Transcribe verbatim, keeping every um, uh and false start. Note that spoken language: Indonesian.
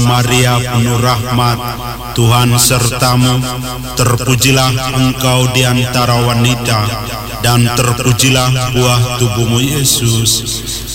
Maria penuh rahmat, Tuhan sertamu. Terpujilah engkau di antara wanita, dan terpujilah buah tubuhmu Yesus.